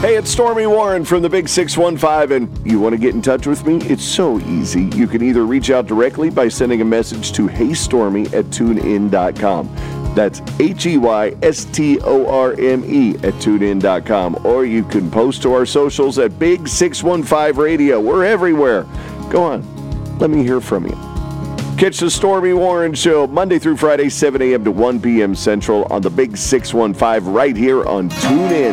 Hey, it's Stormy Warren from the Big 615, and you want to get in touch with me? It's so easy. You can either reach out directly by sending a message to heystormy@tunein.com. That's HEYSTORME@tunein.com. Or you can post to our socials at Big 615 Radio. We're everywhere. Go on. Let me hear from you. Catch the Stormy Warren Show Monday through Friday, 7 a.m. to 1 p.m. Central on the Big 615 right here on TuneIn.